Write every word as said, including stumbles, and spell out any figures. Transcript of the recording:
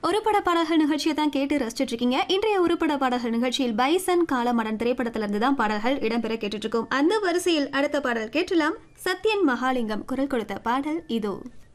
ஒரு பட பாடல்கள் நிகழ்ச்சியை தான் கேட்டு ரசிச்சுட்டு இருக்கீங்க. இன்றைய ஒரு பட பாடல்கள் நிகழ்ச்சியில் பைசன் காலமடன் திரைப்படத்திலிருந்து தான் பாடல்கள் இடம்பெற கேட்டுட்டு இருக்கோம். அந்த வரிசையில் அடுத்த பாடல் கேட்டலாம். சத்யன் மகாலிங்கம் குரல் கொடுத்த பாடல் இதோ.